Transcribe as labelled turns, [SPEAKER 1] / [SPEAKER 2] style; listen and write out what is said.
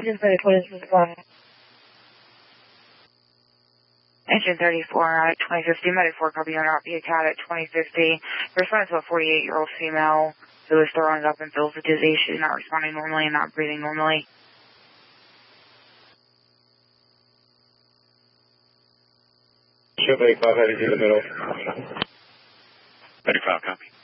[SPEAKER 1] Engine 34, this is fine.
[SPEAKER 2] Engine 34 at 2050, Medic 4, copy on route, be a cat at 2050. Responding to a 48-year-old female who is throwing up and feels a dizzy. She's not responding normally and not breathing normally.
[SPEAKER 3] Show Medic 5 heading to the middle.
[SPEAKER 4] Medic 5, copy.